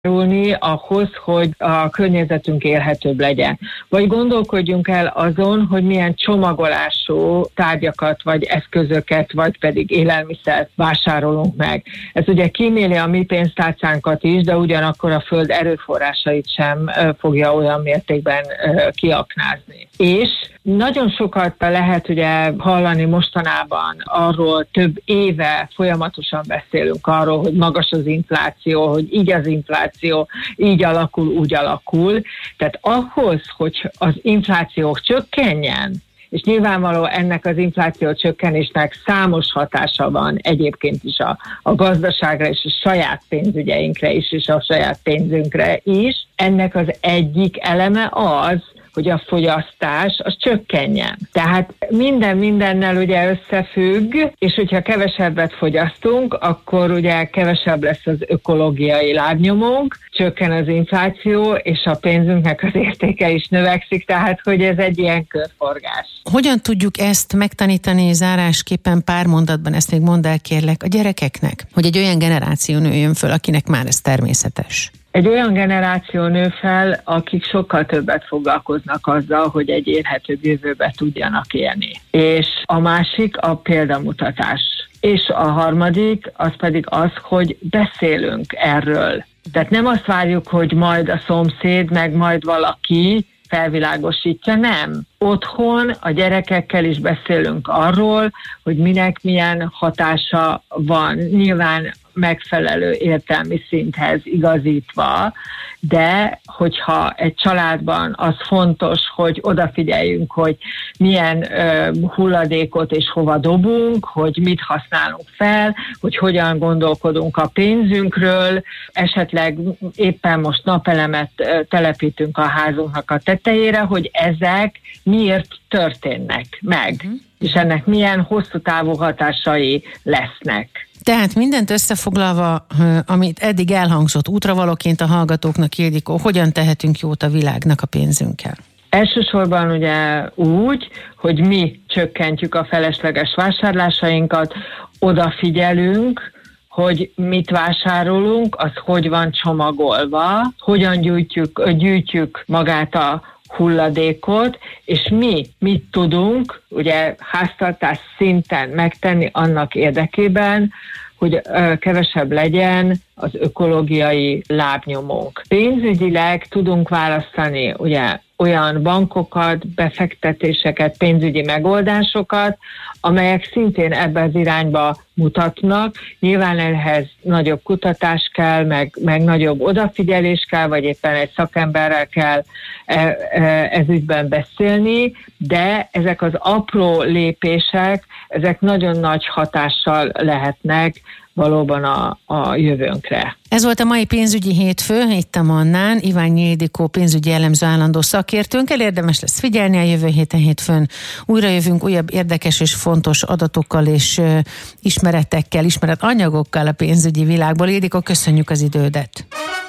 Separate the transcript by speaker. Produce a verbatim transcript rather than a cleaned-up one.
Speaker 1: ahhoz, hogy a környezetünk élhetőbb legyen. Vagy gondolkodjunk el azon, hogy milyen csomagolású tárgyakat, vagy eszközöket, vagy pedig élelmiszert vásárolunk meg. Ez ugye kíméli a mi pénztárcánkat is, de ugyanakkor a föld erőforrásait sem fogja olyan mértékben kiaknázni. És nagyon sokat lehet ugye hallani mostanában arról, több éve folyamatosan beszélünk arról, hogy magas az infláció, hogy így az infláció, így alakul, úgy alakul. Tehát ahhoz, hogy az infláció csökkenjen, és nyilvánvaló ennek az infláció csökkenésnek számos hatása van egyébként is a, a gazdaságra és a saját pénzügyeinkre is, és a saját pénzünkre is. Ennek az egyik eleme az, hogy a fogyasztás az csökkenjen. Tehát minden mindennel ugye összefügg, és hogyha kevesebbet fogyasztunk, akkor ugye kevesebb lesz az ökológiai lábnyomunk, csökken az infláció, és a pénzünknek az értéke is növekszik, tehát hogy ez egy ilyen körforgás.
Speaker 2: Hogyan tudjuk ezt megtanítani zárásképpen pár mondatban, ezt még mondd el kérlek, a gyerekeknek, hogy egy olyan generáció nőjön föl, akinek már ez természetes?
Speaker 1: Egy olyan generáció nő fel, akik sokkal többet foglalkoznak azzal, hogy egy élhetőbb jövőbe tudjanak élni. És a másik a példamutatás. És a harmadik az pedig az, hogy beszélünk erről. Tehát nem azt várjuk, hogy majd a szomszéd, meg majd valaki felvilágosítja, nem. Otthon a gyerekekkel is beszélünk arról, hogy minek milyen hatása van. Nyilván megfelelő értelmi szinthez igazítva, de hogyha egy családban az fontos, hogy odafigyeljünk, hogy milyen ö, hulladékot és hova dobunk, hogy mit használunk fel, hogy hogyan gondolkodunk a pénzünkről, esetleg éppen most napelemet ö, telepítünk a házunknak a tetejére, hogy ezek miért történnek meg, uh-huh. és ennek milyen hosszú távú hatásai lesznek.
Speaker 2: Tehát mindent összefoglalva, amit eddig elhangzott útravalóként a hallgatóknak, Ildikó, hogyan tehetünk jót a világnak a pénzünkkel?
Speaker 1: Elsősorban ugye úgy, hogy mi csökkentjük a felesleges vásárlásainkat, odafigyelünk, hogy mit vásárolunk, az hogy van csomagolva, hogyan gyűjtjük, gyűjtjük magát a hulladékot, és mi mit tudunk ugye háztartás szinten megtenni annak érdekében, hogy kevesebb legyen az ökológiai lábnyomunk. Pénzügyileg tudunk választani ugye olyan bankokat, befektetéseket, pénzügyi megoldásokat, amelyek szintén ebbe az irányba mutatnak. Nyilván ehhez nagyobb kutatás kell, meg, meg nagyobb odafigyelés kell, vagy éppen egy szakemberrel kell ez ügyben beszélni, de ezek az apró lépések, ezek nagyon nagy hatással lehetnek valóban a, a jövőnkre.
Speaker 2: Ez volt a mai pénzügyi hétfő, itt a Mannán, Iványi Ildikó pénzügyi elemző állandó szakértőnkkel. Érdemes lesz figyelni a jövő héten hétfőn. Újra jövünk újabb érdekes és fontos adatokkal és uh, ismeretekkel, ismeretanyagokkal a pénzügyi világból. Ildikó, köszönjük az idődet!